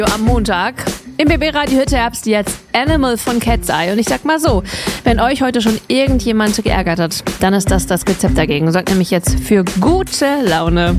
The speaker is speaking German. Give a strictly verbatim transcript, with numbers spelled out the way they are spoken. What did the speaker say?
Am Montag im B B-Radio Hütte Herbst jetzt Animal von Cat's Eye. Und ich sag mal so, wenn euch heute schon irgendjemand geärgert hat, dann ist das das Rezept dagegen. Sorgt nämlich jetzt für gute Laune.